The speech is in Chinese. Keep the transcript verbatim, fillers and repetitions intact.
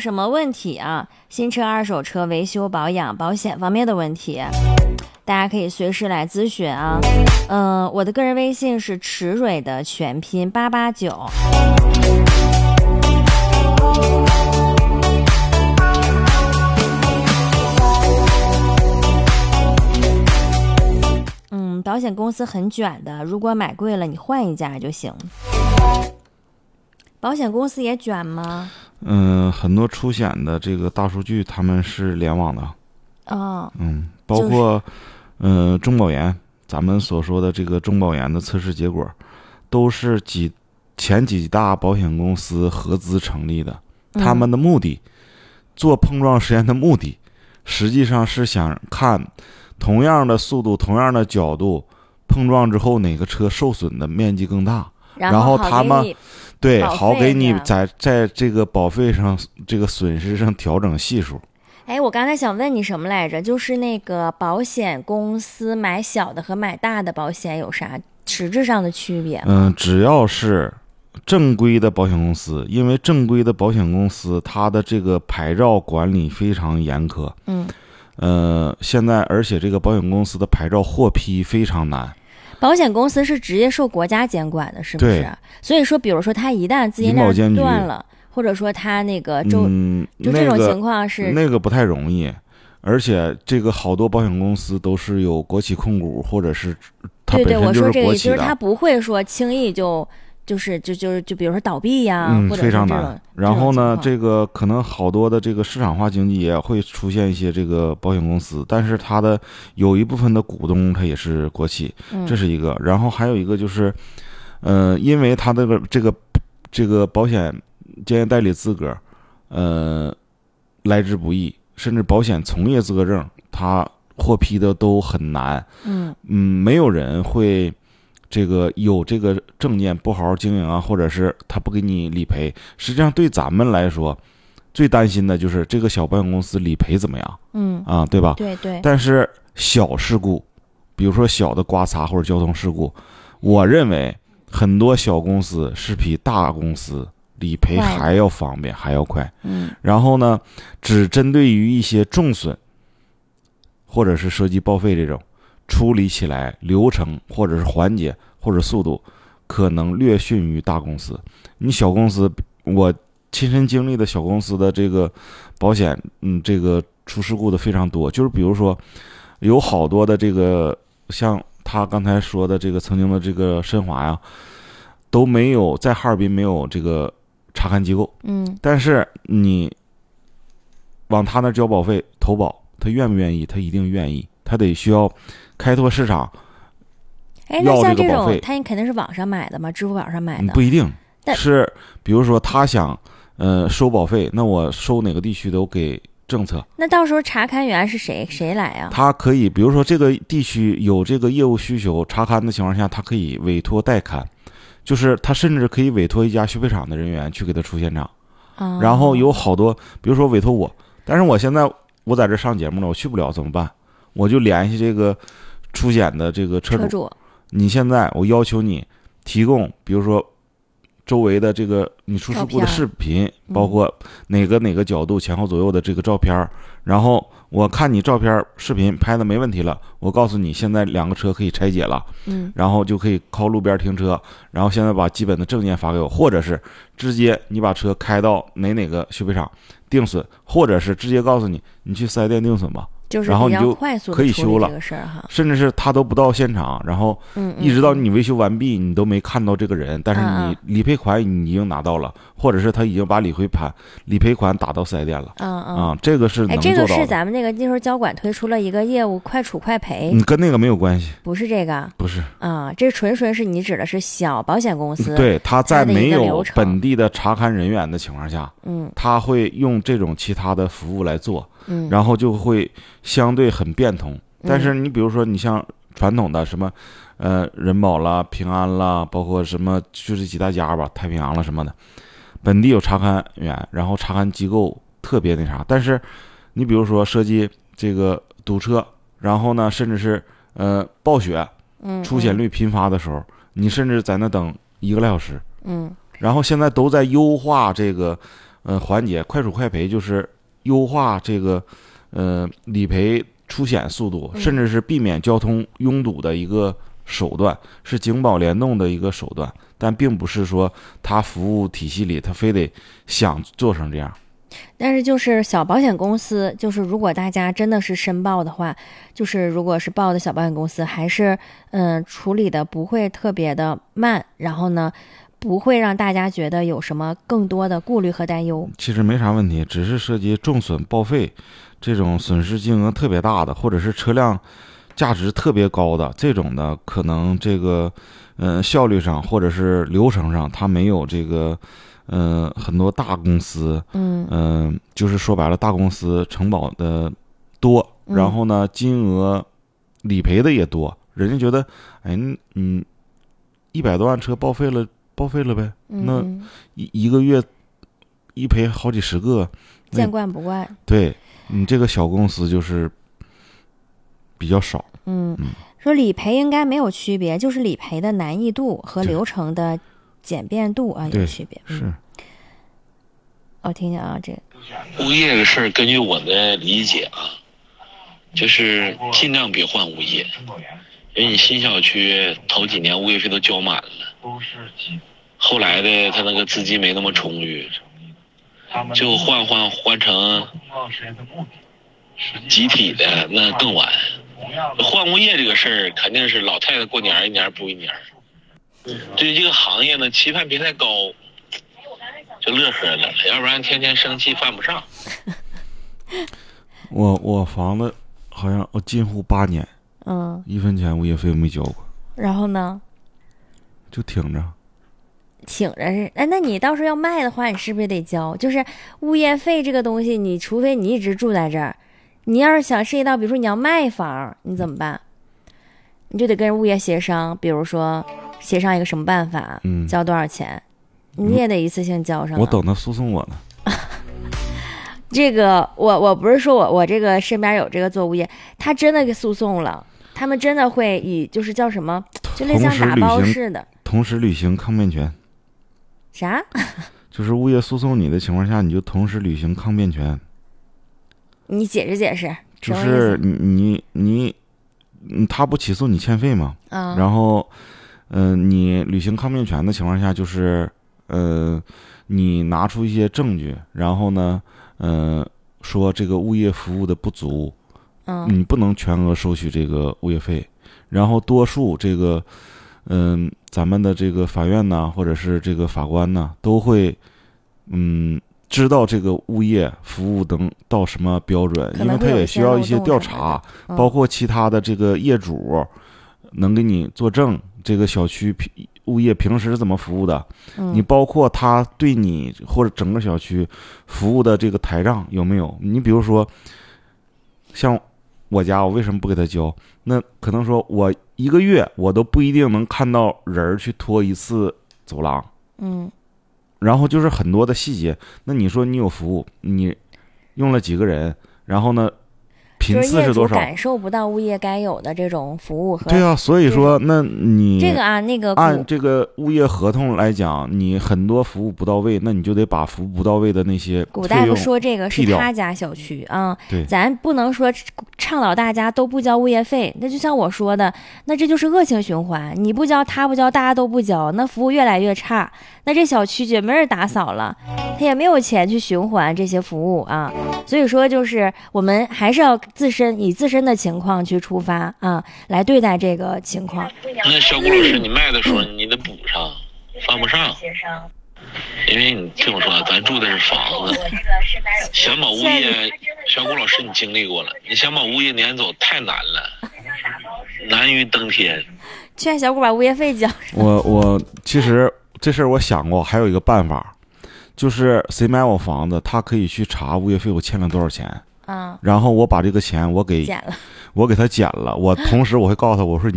什么问题啊？新车、二手车维修保养、保险方面的问题，大家可以随时来咨询啊。嗯、呃，我的个人微信是池蕊的全拼八八九。嗯，保险公司很卷的，如果买贵了，你换一家就行。保险公司也卷吗？ 嗯，很多出险的这个大数据他们是联网的。 哦， 嗯，包括、就是、呃中保研，咱们所说的这个中保研的测试结果，都是几前几大保险公司合资成立的。他们的目的、嗯、做碰撞实验的目的，实际上是想看同样的速度、同样的角度，碰撞之后哪个车受损的面积更大，然后他们。对，好给你在在这个保费上、这个损失上调整系数。 哎，我刚才想问你什么来着？就是那个保险公司买小的和买大的保险有啥实质上的区别吗？ 嗯，只要是正规的保险公司，因为正规的保险公司它的这个牌照管理非常严苛。 嗯， 呃，现在而且这个保险公司的牌照获批非常难。 保险公司是直接受国家监管的，是不是？所以说，比如说他一旦资金链断了，或者说他那个就、 嗯、 就这种情况是、 那个、那个不太容易，而且这个好多保险公司都是有国企控股，或者是它本身就是国企的。对对， 我说这个意思就是他不会说轻易就。就是就就就比如说倒闭呀、啊， 嗯， 或者非常难。然后呢，这个可能好多的这个市场化经济也会出现一些这个保险公司，但是它的有一部分的股东它也是国企，这是一个。然后还有一个就是，呃，因为它这个这个这个保险经营代理资格，呃，来之不易，甚至保险从业资格证它获批的都很难。 嗯嗯，没有人会。这个有这个证件不好好经营啊，或者是他不给你理赔，实际上对咱们来说，最担心的就是这个小保险公司理赔怎么样？ 嗯啊，对吧？ 对对。 但是小事故，比如说小的刮擦或者交通事故，我认为很多小公司是比大公司理赔还要方便，还要快。 嗯。 然后呢，只针对于一些重损，或者是涉及报废这种。处理起来流程或者是环节或者速度可能略逊于大公司。你小公司，我亲身经历的小公司的这个保险，嗯，这个出事故的非常多。就是比如说，有好多的这个，像他刚才说的这个曾经的这个申华呀，都没有在哈尔滨没有这个查勘机构。 嗯， 但是你往他那交保费投保，他愿不愿意？他一定愿意。他得需要开拓市场。 哎，那像这种，他肯定是网上买的吗？支付宝上买的？ 不一定，是比如说他想呃收保费，那我收哪个地区都给政策。 那到时候查勘员是谁谁来啊？ 他可以，比如说这个地区有这个业务需求，查勘的情况下，他可以委托代勘，就是他甚至可以委托一家修配厂的人员去给他出现场。 哦、 然后有好多，比如说委托我，但是我现在我在这上节目呢，我去不了怎么办？我就联系这个出险的这个车主， 车主你现在我要求你提供，比如说周围的这个你出事故的视频，包括哪个哪个角度前后左右的这个照片，然后我看你照片视频拍的没问题了，我告诉你现在两个车可以拆解了， 嗯， 然后就可以靠路边停车，然后现在把基本的证件发给我，或者是直接你把车开到哪哪个修配厂定损，或者是直接告诉你你去四 S 店定损吧。 就是然后你就可以修了， 甚至是他都不到现场，然后一直到你维修完毕，你都没看到这个人，但是你理赔款你已经拿到了，或者是他已经把理赔款理赔款打到四 S 店了。 嗯嗯啊，这个是能做到的。 哎，这个是咱们那个那时候交管推出了一个业务，快处快赔。 你跟那个没有关系， 不是这个， 不是啊，这纯纯是你指的是小保险公司， 对，他在没有本地的查勘人员的情况下， 嗯， 他会用这种其他的服务来做。 嗯， 然后就会相对很变通。但是你比如说，你像传统的什么，呃，人保啦、平安啦，包括什么，就这几大家吧，太平洋了什么的，本地有查勘员，然后查勘机构特别那啥。但是你比如说涉及这个堵车，然后呢，甚至是呃暴雪，出险率频发的时候， 嗯你甚至在那等一个来小时。 嗯， 然后现在都在优化这个呃环节，快处快赔就是优化这个呃理赔出险速度，甚至是避免交通拥堵的一个手段，是警保联动的一个手段，但并不是说它服务体系里它非得想做成这样。 但是就是小保险公司，就是如果大家真的是申报的话，就是如果是报的小保险公司，还是嗯、呃、处理的不会特别的慢，然后呢不会让大家觉得有什么更多的顾虑和担忧。 其实没啥问题，只是涉及重损报废这种损失金额特别大的，或者是车辆价值特别高的这种的，可能这个嗯、呃、效率上或者是流程上它没有这个嗯、呃、很多大公司嗯、呃、就是说白了大公司承保的多，然后呢金额理赔的也多，人家觉得哎嗯一百多万车报废了报废了呗，那一一个月一赔好几十个， 见惯不惯。 对，你这个小公司就是比较少。 嗯，说理赔应该没有区别，就是理赔的难易度和流程的简便度啊有区别。 是。 嗯、我听听啊，这个物业这个事儿，根据我的理解啊，就是尽量别换物业，因为你新小区头几年物业费都交满了，后来的他那个资金没那么充裕，就换换换成集体的那更晚。换物业这个事儿肯定是老太太过年一年不一年，对于这个行业呢期盼别太高，就乐呵了，要不然天天生气犯不上。 我我房子好像我进户八年， 嗯， 一分钱物业费没交过。 然后呢？ 就挺着。 挺着是，哎，那你到时候要卖的话，你是不是得交？就是物业费这个东西，你除非你一直住在这儿，你要是想涉及到，比如说你要卖房，你怎么办？你就得跟物业协商，比如说协商一个什么办法，嗯，交多少钱，你也得一次性交上、啊。 我等他诉讼我呢。 这个我我不是说我我这个身边有这个做物业，他真的给诉讼了，他们真的会以就是叫什么，就类似像打包式的， 同时履行抗辩权。 啥？ 就是物业诉讼你的情况下，你就同时履行抗辩权。 你解释解释。 就是你你你，嗯，他不起诉你欠费吗？ 啊、嗯。 然后，嗯、呃，你履行抗辩权的情况下，就是呃，你拿出一些证据，然后呢，呃，说这个物业服务的不足， 嗯， 你不能全额收取这个物业费，然后多数这个。嗯，咱们的这个法院呢，或者是这个法官呢，都会嗯知道这个物业服务等到什么标准，因为他也需要一些调查， 嗯、 包括其他的这个业主能给你作证，这个小区物业平时怎么服务的， 嗯、 你包括他对你或者整个小区服务的这个台账有没有？你比如说，像我家，我为什么不给他交？那可能说我一个月我都不一定能看到人去拖一次走廊， 嗯， 然后就是很多的细节。那你说你有服务，你用了几个人，然后呢，频次是多少？ 感受不到物业该有的这种服务和对啊，所以说那你这个啊那个按这个物业合同来讲，你很多服务不到位，那你就得把服务不到位的那些古大夫说这个是他家小区啊， 对， 咱不能说倡导大家都不交物业费，那就像我说的，那这就是恶性循环，你不交他不交，大家都不交，那服务越来越差，那这小区就没人打扫了，他也没有钱去循环这些服务啊，所以说就是我们还是要自身以自身的情况去出发啊，来对待这个情况。 那小谷老师，你卖的时候你得补上，犯不上。因为你听我说，咱住的是房子，想把物业，小谷老师你经历过了，你想把物业撵走太难了，难于登天。 劝小谷把物业费交上。 我我其实这事儿我想过，还有一个办法，就是谁买我房子，他可以去查物业费我欠了多少钱。 啊， 然后我把这个钱我给减了， 我给他减了，我同时我会告诉他，我说